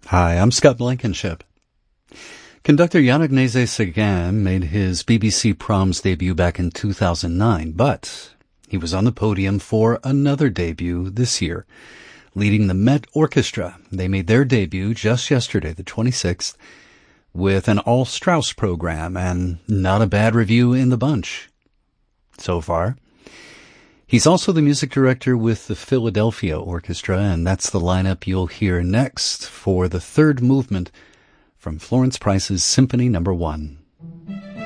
Hi, I'm Scott Blankenship. Conductor Yannick Nézet-Séguin made his BBC Proms debut back in 2009, but he was on the podium for another debut this year, leading the Met Orchestra. They made their debut just yesterday, the 26th, with an all-Strauss program, and not a bad review in the bunch so far. He's also the music director with the Philadelphia Orchestra, and that's the lineup you'll hear next for the third movement from Florence Price's Symphony No. 1.